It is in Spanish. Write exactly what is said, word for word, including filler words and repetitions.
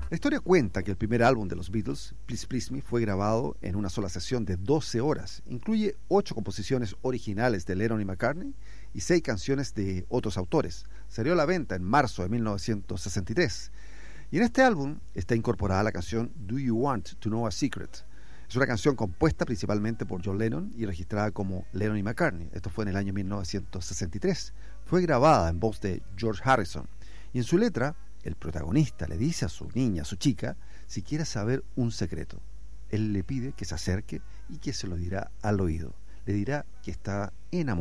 La historia cuenta que el primer álbum de los Beatles, Please Please Me, fue grabado en una sola sesión de doce horas. Incluye ocho composiciones originales de Lennon y McCartney y seis canciones de otros autores. Salió a la venta en marzo de mil novecientos sesenta y tres. Y en este álbum está incorporada la canción Do You Want to Know a Secret? Es una canción compuesta principalmente por John Lennon y registrada como Lennon y McCartney. Esto fue en el año mil novecientos sesenta y tres. Fue grabada en voz de George Harrison. Y en su letra, el protagonista le dice a su niña, a su chica, si quiere saber un secreto. Él le pide que se acerque y que se lo dirá al oído. Le dirá que está enamorado.